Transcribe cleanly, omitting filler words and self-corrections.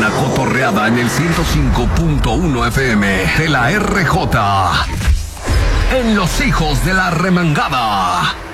buena cotorreada en el 105.1 FM de la RJ. En Los Hijos de la Remangada.